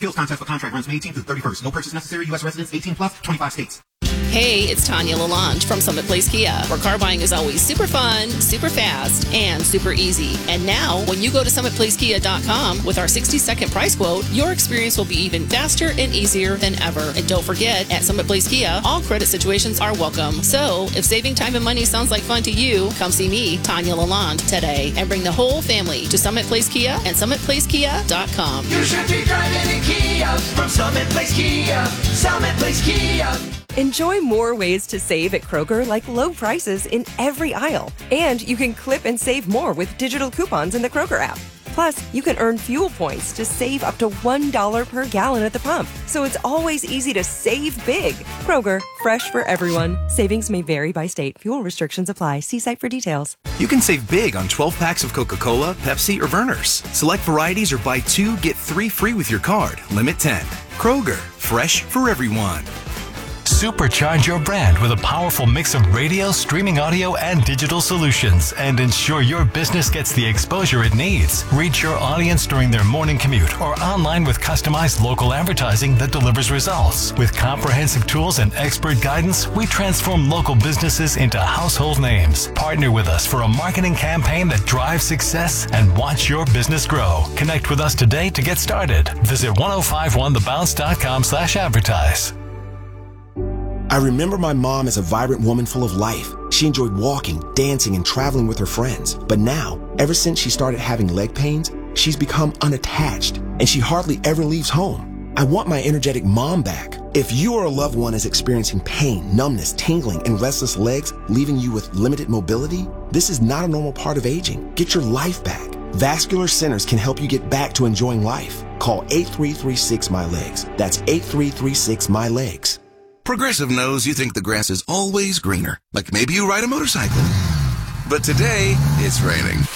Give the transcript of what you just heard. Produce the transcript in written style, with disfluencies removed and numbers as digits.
Skills contest for contract runs May 18th through 31st. No purchase necessary. U.S. residents 18 plus, 25 states. Hey, it's Tanya Lalonde from Summit Place Kia, where car buying is always super fun, super fast, and super easy. And now, when you go to SummitPlaceKia.com with our 60-second price quote, your experience will be even faster and easier than ever. And don't forget, at Summit Place Kia, all credit situations are welcome. So, if saving time and money sounds like fun to you, come see me, Tanya Lalonde, today, and bring the whole family to Summit Place Kia and SummitPlaceKia.com. You should be driving in Kia from Summit Place Kia. Summit Place Kia. Enjoy more ways to save at Kroger, like low prices in every aisle. And you can clip and save more with digital coupons in the Kroger app. Plus, you can earn fuel points to save up to $1 per gallon at the pump. So it's always easy to save big. Kroger, fresh for everyone. Savings may vary by state. Fuel restrictions apply. See site for details. You can save big on 12 packs of Coca-Cola, Pepsi, or Vernors. Select varieties or buy 2, get 3 free with your card. Limit 10. Kroger, fresh for everyone. Supercharge your brand with a powerful mix of radio, streaming audio, and digital solutions, and ensure your business gets the exposure it needs. Reach your audience during their morning commute or online with customized local advertising that delivers results. With comprehensive tools and expert guidance, we transform local businesses into household names. Partner with us for a marketing campaign that drives success and watch your business grow. Connect with us today to get started. Visit 1051thebounce.com/advertise. I remember my mom as a vibrant woman full of life. She enjoyed walking, dancing, and traveling with her friends. But now, ever since she started having leg pains, she's become unattached, and she hardly ever leaves home. I want my energetic mom back. If you or a loved one is experiencing pain, numbness, tingling, and restless legs, leaving you with limited mobility, this is not a normal part of aging. Get your life back. Vascular Centers can help you get back to enjoying life. Call 8336-MY-LEGS. That's 8336-MY-LEGS. Progressive knows you think the grass is always greener, like maybe you ride a motorcycle. But today, it's raining.